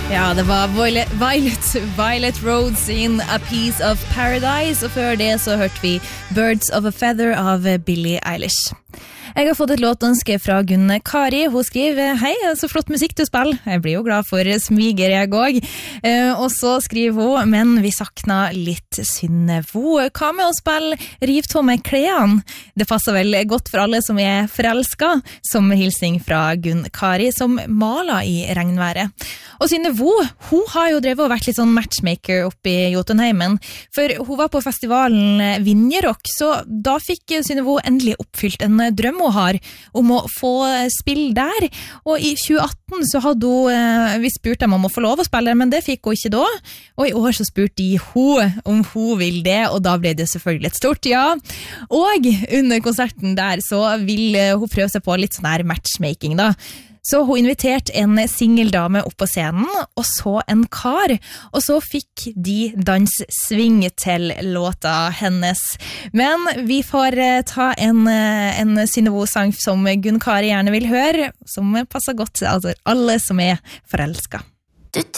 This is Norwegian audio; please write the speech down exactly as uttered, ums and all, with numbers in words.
Ja, det var Violet, Violet, Violet Roads in A Piece of Paradise, og før det så hørte vi Birds of a Feather av Billie Eilish. Jeg har fått et låtønske fra Gunn Kari. Hun skriver, hei, så flott musikk du spiller. Jeg blir jo glad for smiger jeg også. Eh, og så skriver hun, men vi sakner litt Synnevo. Hva med å spille Riv Tomme Klean? Det passer vel godt for alle som er forelsket, som hilsning fra Gunn Kari, som maler i regnværet. Og Synnevo, hun har jo drevet og vært litt sånn matchmaker oppe i Jotunheimen, for hun var på festivalen Vinjerock, så da fikk Synnevo endelig oppfylt en drøm hun har om å få spill der, og i tjue atten så hadde hun, vi spurte dem om å få lov å spille, men det fikk hun ikke da, og i år så spurte de hun om hun vil det, og da ble det selvfølgelig et stort ja, og under konserten der så vil hun prøve seg på litt sånn her matchmaking da, så hun inviterte en singeldame opp på scenen, og så en kar, og så fikk de danssving til låta hennes. Men vi får ta en, en Synnevo-sang som Gunn Kari gjerne vil høre, som passer godt til altså alle som er forelsket.